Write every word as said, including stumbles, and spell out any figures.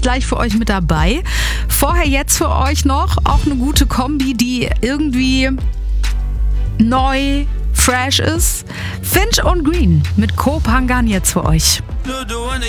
gleich für euch mit dabei. Vorher jetzt für euch noch auch eine gute Kombi, die irgendwie neu, fresh ist. Finch und Green mit Koh Phangan jetzt für euch.